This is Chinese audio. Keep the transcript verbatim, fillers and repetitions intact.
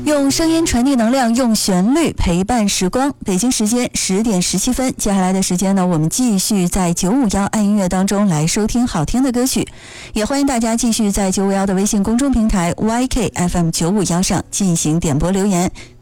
用声音传递能量，用旋律陪伴时光。北京时间十点十七分，接下来的时间呢，我们继续在九五幺爱音乐当中来收听好听的歌曲，也欢迎大家继续在九五幺的微信公众平台 Y K F M 九五幺上进行点播留言。